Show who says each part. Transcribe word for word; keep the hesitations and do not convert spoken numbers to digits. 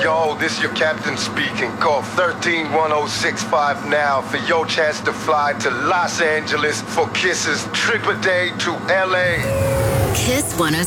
Speaker 1: Yo, this your captain speaking. Call thirteen one oh six five now for your chance to fly to Los Angeles for Kiss's trip a day to L A.
Speaker 2: Kiss one oh